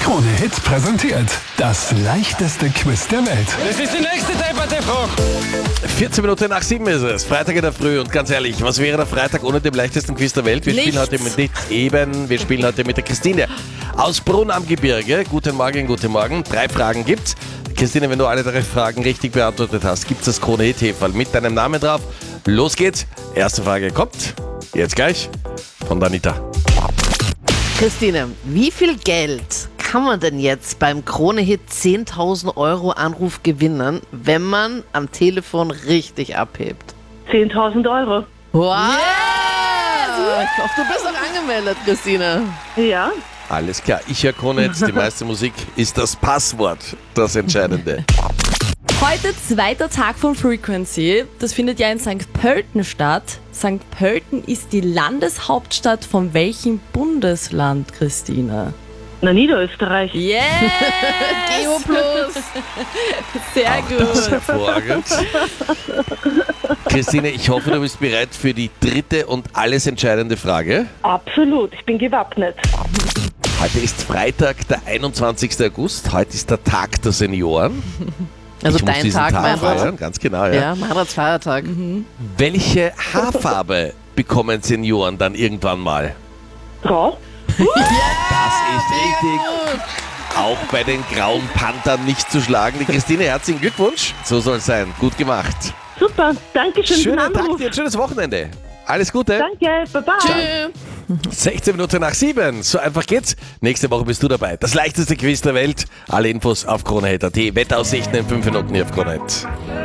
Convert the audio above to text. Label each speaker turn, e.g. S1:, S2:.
S1: Krone-Hit präsentiert das leichteste Quiz der Welt.
S2: Das ist die nächste depperte Frage.
S3: 14 Minuten nach 7 ist es. Freitag in der Früh. Und ganz ehrlich, was wäre der Freitag ohne den leichtesten Quiz der Welt? Wir spielen heute mit der Christine aus Brunn am Gebirge. Guten Morgen, guten Morgen. 3 Fragen gibt's. Christine, wenn du alle 3 Fragen richtig beantwortet hast, gibt's das Krone-Hit-Heferl mit deinem Namen drauf. Los geht's. Erste Frage kommt jetzt gleich von Danita.
S4: Christine, wie viel Geld kann man denn jetzt beim Krone-Hit 10.000 € Anruf gewinnen, wenn man am Telefon richtig abhebt?
S5: 10.000 €.
S4: Wow! Ich hoffe, du bist auch angemeldet, Christine.
S5: Ja,
S3: Alles klar, ich höre Krone-Hit. Die meiste Musik ist das Passwort, das Entscheidende.
S6: Heute zweiter Tag von Frequency. Das findet ja in St. Pölten statt. St. Pölten ist die Landeshauptstadt von welchem Bundesland, Christine?
S5: na Niederösterreich.
S6: Yes!
S4: Geo Plus.
S6: Sehr
S3: Das ist
S6: gut.
S3: hervorragend. Christine, ich hoffe, du bist bereit für die dritte und alles entscheidende Frage.
S5: Absolut, ich bin gewappnet.
S3: Heute ist Freitag, der 21. August. Heute ist der Tag der Senioren.
S4: Also
S3: Ich muss
S4: dein
S3: diesen
S4: Tag,
S3: Tag
S4: Meinrad.
S3: feiern, ganz genau. Ja.
S4: Ja, Meinrads Feiertag.
S3: Welche Haarfarbe bekommen Senioren dann irgendwann mal?
S5: Grau?
S3: Das ist richtig. Auch bei den grauen Panthern nicht zu schlagen. Die Christine, herzlichen Glückwunsch. So soll es sein. Gut gemacht.
S5: Super, danke schön für den
S3: Schönen Tag
S5: Anruf.
S3: dir, ein schönes Wochenende. Alles Gute.
S5: Danke, baba.
S4: Tschüss.
S3: 16 Minuten nach 7. So einfach geht's. Nächste Woche bist du dabei. Das leichteste Quiz der Welt. Alle Infos auf kronehit.at. Wetteraussichten in 5 Minuten hier auf Kronehit.